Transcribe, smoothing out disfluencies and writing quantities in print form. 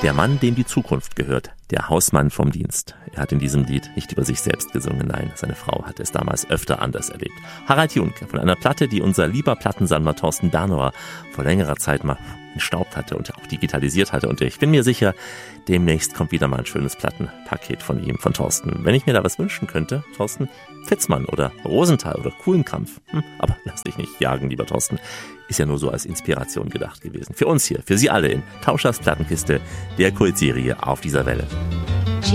Der Mann, dem die Zukunft gehört, der Hausmann vom Dienst. Er hat in diesem Lied nicht über sich selbst gesungen, nein, seine Frau hat es damals öfter anders erlebt. Harald Junke von einer Platte, die unser lieber Plattensammler Thorsten Bernauer vor längerer Zeit mal entstaubt hatte und auch digitalisiert hatte. Und ich bin mir sicher, demnächst kommt wieder mal ein schönes Plattenpaket von ihm, von Thorsten. Wenn ich mir da was wünschen könnte, Thorsten, Fitzmann oder Rosenthal oder Kuhlenkampf. Aber lass dich nicht jagen, lieber Thorsten. Ist ja nur so als Inspiration gedacht gewesen. Für uns hier, für Sie alle in Tauschers Plattenkiste, der Kultserie Auf dieser Welle.